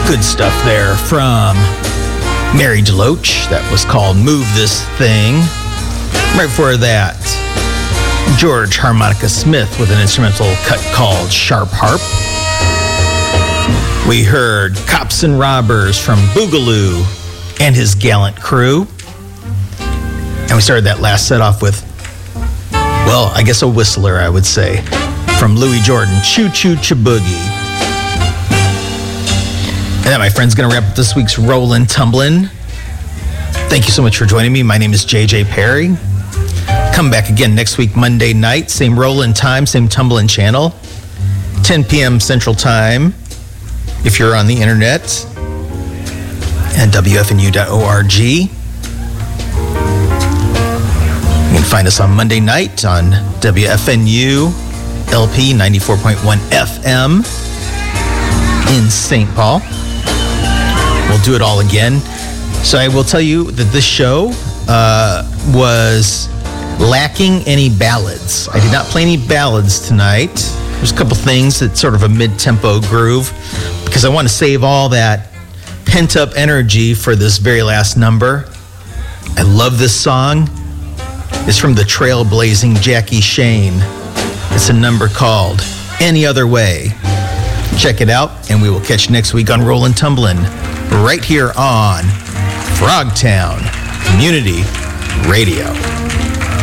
Good stuff there from Mary DeLoach. That was called Move This Thing. Right before that, George Harmonica Smith with an instrumental cut called Sharp Harp. We heard Cops and Robbers from Boogaloo and his Gallant Crew. And we started that last set off with, well, I guess a whistler, I would say, from Louis Jordan, Choo Choo Chaboogie. And that, my friend's going to wrap up this week's Rollin' Tumblin'. Thank you so much for joining me. My name is JJ Perry. Come back again next week, Monday night. Same rollin' time, same tumblin' channel. 10 p.m. Central Time, if you're on the internet. And WFNU.org. You can find us on Monday night on WFNU LP 94.1 FM in St. Paul. We'll do it all again. So I will tell you that this show was lacking any ballads. I did not play any ballads tonight. There's a couple things that's sort of a mid-tempo groove because I want to save all that pent-up energy for this very last number. I love this song. It's from the trailblazing Jackie Shane. It's a number called Any Other Way. Check it out, and we will catch you next week on Rollin' Tumblin', right here on Frogtown Community Radio.